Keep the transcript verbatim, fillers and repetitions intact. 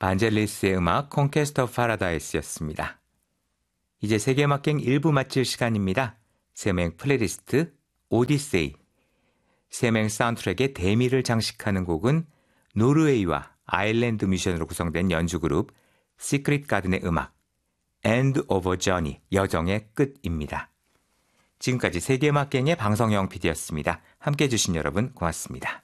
반젤리스의 음악 Conquest of Paradise였습니다. 이제 세계음악행 일 부 마칠 시간입니다. 세명 플레이리스트 오디세이. 세명 사운드트랙의 대미를 장식하는 곡은 노르웨이와 아일랜드 뮤지션으로 구성된 연주그룹 시크릿 가든의 음악 End of a Journey, 여정의 끝입니다. 지금까지 세계음악행의 방성영 피디였습니다. 함께해 주신 여러분 고맙습니다.